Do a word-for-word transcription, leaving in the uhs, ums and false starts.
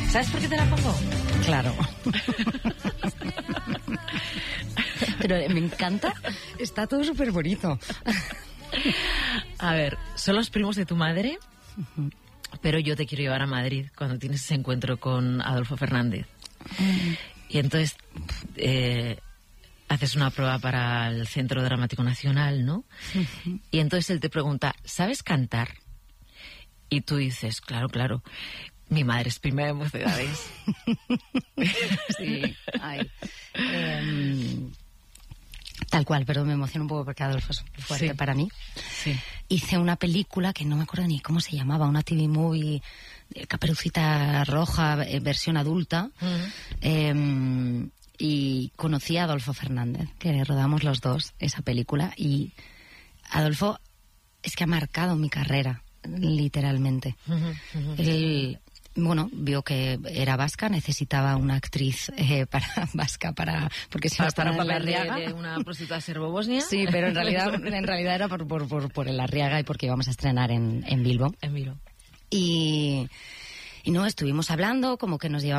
¿Sabes por qué te la pongo? Claro. Pero me encanta, está todo súper bonito. A ver, son los primos de tu madre, uh-huh. Pero yo te quiero llevar a Madrid cuando tienes ese encuentro con Adolfo Fernández. Uh-huh. Y entonces eh, haces una prueba para el Centro Dramático Nacional, ¿no? Uh-huh. Y entonces él te pregunta, ¿sabes cantar? Y tú dices, claro, claro. Mi madre es prima de Mocedades. Sí, ay. Eh, tal cual, pero me emociona un poco porque Adolfo es muy fuerte, sí, para mí. Sí. Hice una película que no me acuerdo ni cómo se llamaba, una T V movie, Caperucita Roja, eh, versión adulta. Uh-huh. Eh, y conocí a Adolfo Fernández, que rodamos los dos esa película. Y Adolfo es que ha marcado mi carrera, literalmente. Uh-huh, uh-huh. Él... Bueno, vio que era vasca, necesitaba una actriz eh, para vasca para porque se para, para, para para el Larriaga. De, de una prostituta serbo-bosnia. Sí, pero en realidad en realidad era por por por, por el Larriaga y porque íbamos a estrenar en en Bilbo. En Bilbo. Y y no estuvimos hablando como que nos llevamos